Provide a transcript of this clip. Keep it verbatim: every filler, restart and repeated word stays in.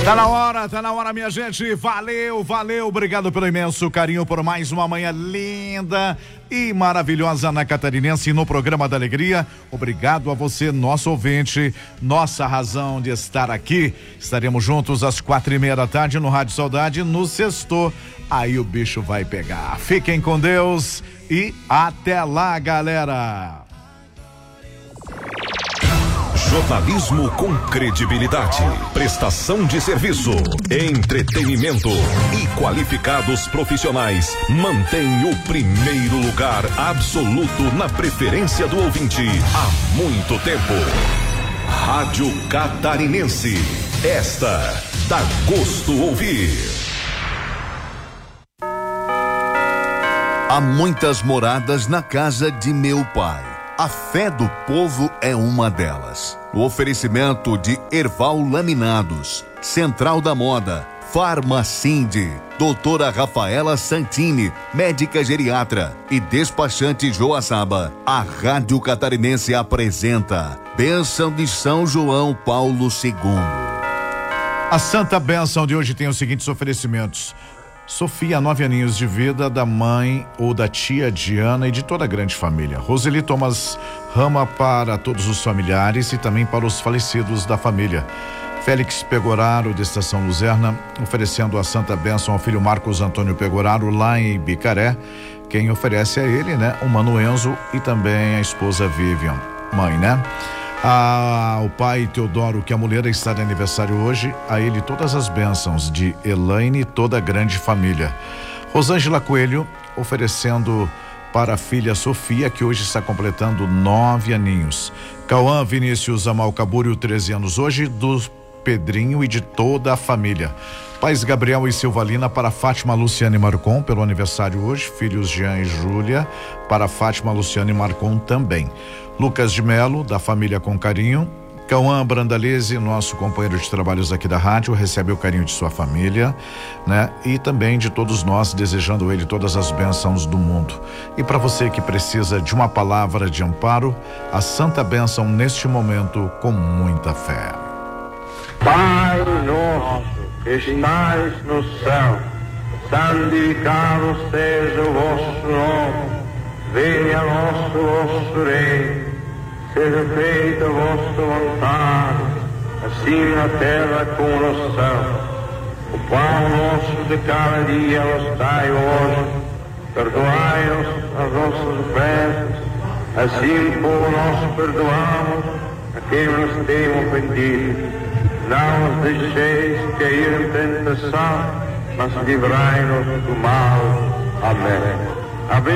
Tá na hora, tá na hora, minha gente. Valeu, valeu. Obrigado pelo imenso carinho por mais uma manhã linda e maravilhosa na Catarinense no programa da Alegria. Obrigado a você, nosso ouvinte, nossa razão de estar aqui. Estaremos juntos às quatro e meia da tarde no Rádio Saudade, no Sexto. Aí o bicho vai pegar. Fiquem com Deus e até lá, galera. Jornalismo com credibilidade, prestação de serviço, entretenimento e qualificados profissionais mantém o primeiro lugar absoluto na preferência do ouvinte há muito tempo. Rádio Catarinense, esta dá gosto ouvir. Há muitas moradas na casa de meu pai. A fé do povo é uma delas. O oferecimento de Erval Laminados, Central da Moda, Farmacinde, doutora Rafaela Santini, médica geriatra e despachante Joaçaba. A Rádio Catarinense apresenta Bênção de São João Paulo segundo. A Santa Bênção de hoje tem os seguintes oferecimentos. Sofia, nove aninhos de vida, da mãe ou da tia Diana e de toda a grande família. Roseli Thomas Rama para todos os familiares e também para os falecidos da família. Félix Pegoraro, de Estação Luzerna, oferecendo a Santa Bênção ao filho Marcos Antônio Pegoraro, lá em Bicaré. Quem oferece é ele, né? O Mano Enzo e também a esposa Vivian, mãe, né? Ah, o pai Teodoro, que a mulher está de aniversário hoje, a ele todas as bênçãos de Elaine e toda a grande família. Rosângela Coelho, oferecendo para a filha Sofia, que hoje está completando nove aninhos. Cauã Vinícius Amalcabúrio, treze anos hoje, do Pedrinho e de toda a família. Pais Gabriel e Silvalina para Fátima Luciane Marcon, pelo aniversário hoje. Filhos Jean e Júlia, para Fátima Luciane Marcon também. Lucas de Melo, da família Com Carinho. Cauã Brandalese, nosso companheiro de trabalhos aqui da rádio, recebe o carinho de sua família, né? E também de todos nós, desejando ele todas as bênçãos do mundo. E para você que precisa de uma palavra de amparo, a Santa Bênção neste momento com muita fé. Pai nosso que estais no céu, santificado seja o vosso nome, venha a nosso vosso reino, seja feita a vossa vontade, assim na terra como no céu. O pão nosso de cada dia nos dai hoje, perdoai-nos as nossas ofensas, assim como nós perdoamos a quem nos tem ofendido. Não nos deixeis cair em tentação, mas livrai-nos do mal. Amém. Amém.